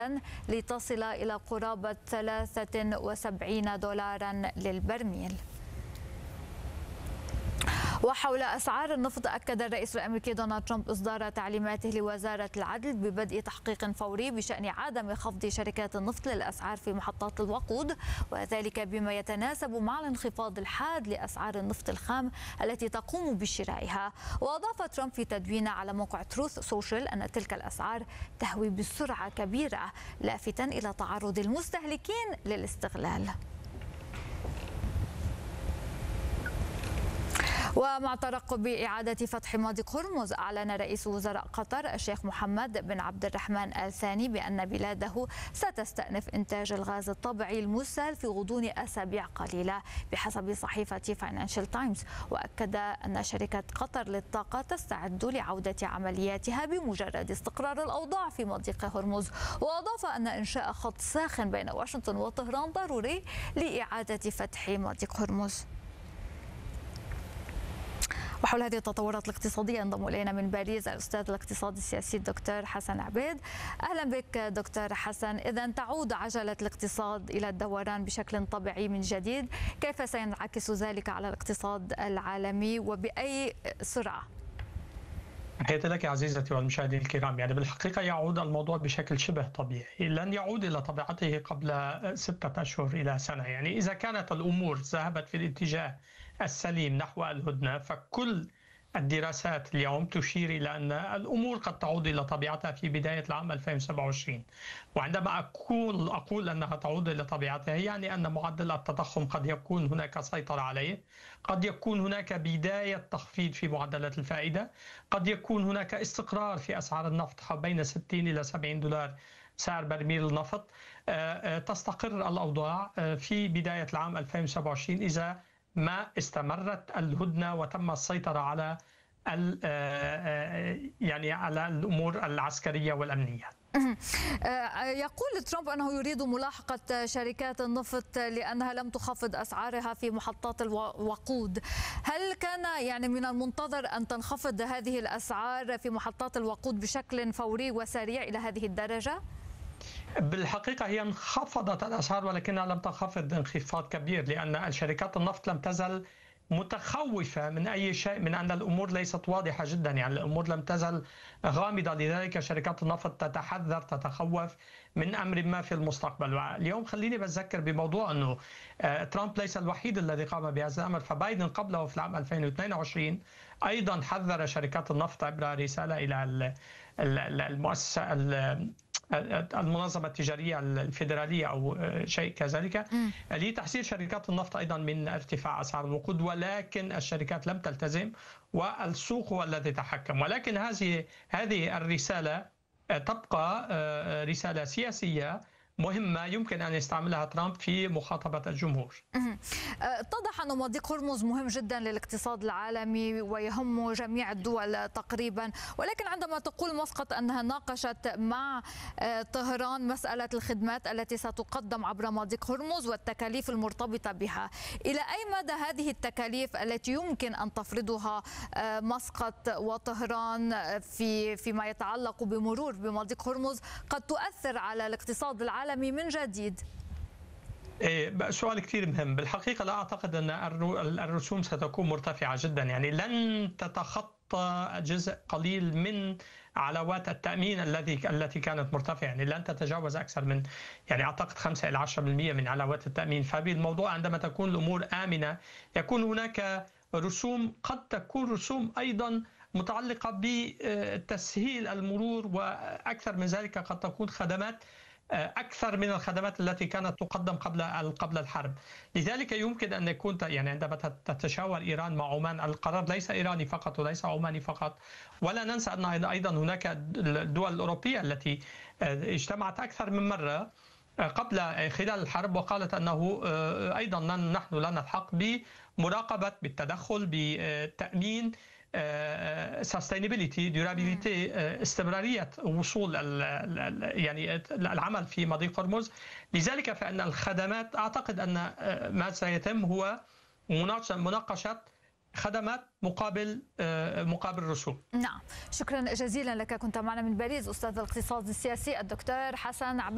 لتصل إلى قرابة $73 للبرميل. وحول أسعار النفط، أكد الرئيس الأمريكي دونالد ترامب إصدار تعليماته لوزارة العدل ببدء تحقيق فوري بشأن عدم خفض شركات النفط للأسعار في محطات الوقود، وذلك بما يتناسب مع الانخفاض الحاد لأسعار النفط الخام التي تقوم بشرائها. وأضاف ترامب في تدوين على موقع تروث سوشيال أن تلك الأسعار تهوي بسرعة كبيرة، لافتا إلى تعرض المستهلكين للاستغلال. ومع ترقب إعادة فتح مضيق هرمز، أعلن رئيس وزراء قطر الشيخ محمد بن عبد الرحمن آل ثاني بأن بلاده ستستأنف إنتاج الغاز الطبيعي المسال في غضون أسابيع قليلة بحسب صحيفة فاينانشال تايمز. وأكد أن شركة قطر للطاقة تستعد لعودة عملياتها بمجرد استقرار الأوضاع في مضيق هرمز. وأضاف أن إنشاء خط ساخن بين واشنطن وطهران ضروري لإعادة فتح مضيق هرمز. وحول هذه التطورات الاقتصادية ينضم إلينا من باريس الأستاذ الاقتصادي السياسي الدكتور حسن عبيد. أهلا بك دكتور حسن. إذا تعود عجلة الاقتصاد إلى الدوران بشكل طبيعي من جديد، كيف سينعكس ذلك على الاقتصاد العالمي وبأي سرعة؟ تحياتي لك عزيزتي والمشاهدين الكرام. يعني بالحقيقة يعود الموضوع بشكل شبه طبيعي، لن يعود إلى طبيعته قبل 6 أشهر إلى سنة. يعني إذا كانت الأمور ذهبت في الاتجاه السليم نحو الهدنة، فكل الدراسات اليوم تشير إلى أن الأمور قد تعود إلى طبيعتها في بداية العام 2027. وعندما أقول أنها تعود إلى طبيعتها، يعني أن معدل التضخم قد يكون هناك سيطرة عليه، قد يكون هناك بداية تخفيض في معدلات الفائدة، قد يكون هناك استقرار في أسعار النفط بين 60 إلى 70 دولار سعر برميل النفط. تستقر الأوضاع في بداية العام 2027 إذا ما استمرت الهدنة وتم السيطرة على يعني على الأمور العسكرية والأمنية. يقول ترامب أنه يريد ملاحقة شركات النفط لأنها لم تخفض أسعارها في محطات الوقود. هل كان يعني من المنتظر أن تنخفض هذه الأسعار في محطات الوقود بشكل فوري وسريع إلى هذه الدرجة؟ بالحقيقة هي انخفضت الأسعار، ولكنها لم تنخفض انخفاض كبير، لأن شركات النفط لم تزل متخوفة من أي شيء، من أن الأمور ليست واضحة جدا. يعني الأمور لم تزل غامضة، لذلك شركات النفط تتحذر، تتخوف من أمر ما في المستقبل. واليوم خليني بذكر بموضوع أنه ترامب ليس الوحيد الذي قام بهذا الأمر، فبايدن قبله في العام 2022 أيضا حذر شركات النفط عبر رسالة إلى المؤسسة المنظمة التجارية الفيدرالية أو شيء كذلك لتحذير شركات النفط أيضا من ارتفاع أسعار الوقود، ولكن الشركات لم تلتزم والسوق هو الذي تحكم. ولكن هذه الرسالة تبقى رسالة سياسية مهمة يمكن أن يستعملها ترامب في مخاطبة الجمهور. اتضح أن مضيق هرمز مهم جدا للاقتصاد العالمي ويهم جميع الدول تقريبا، ولكن عندما تقول مسقط أنها ناقشت مع طهران مسألة الخدمات التي ستقدم عبر مضيق هرمز والتكاليف المرتبطة بها، إلى أي مدى هذه التكاليف التي يمكن أن تفرضها مسقط وطهران فيما يتعلق بمرور بمضيق هرمز قد تؤثر على الاقتصاد العالمي من جديد؟ سؤال كثير مهم. بالحقيقة لا أعتقد أن الرسوم ستكون مرتفعة جدا، يعني لن تتخطى جزء قليل من علاوات التأمين التي كانت مرتفعة، يعني لن تتجاوز أكثر من يعني أعتقد 5 إلى 10% من علاوات التأمين. فبالموضوع عندما تكون الأمور آمنة يكون هناك رسوم، قد تكون رسوم أيضا متعلقة بتسهيل المرور، وأكثر من ذلك قد تكون خدمات أكثر من الخدمات التي كانت تقدم قبل الحرب. لذلك يمكن أن يكون يعني عندما تتشاور إيران مع عمان، القرار ليس إيراني فقط وليس عماني فقط، ولا ننسى أن أيضا هناك الدول الأوروبية التي اجتمعت أكثر من مرة خلال الحرب وقالت أنه أيضا نحن لنا الحق بمراقبة، بالتدخل، بتأمين sustainability durability استمرارية وصول يعني العمل في مضيق هرمز. لذلك فإن الخدمات أعتقد أن ما سيتم هو مناقشة خدمات مقابل رسوم. نعم، شكرا جزيلا لك. كنت معنا من باريس أستاذ الاقتصاد السياسي الدكتور حسن عبيد.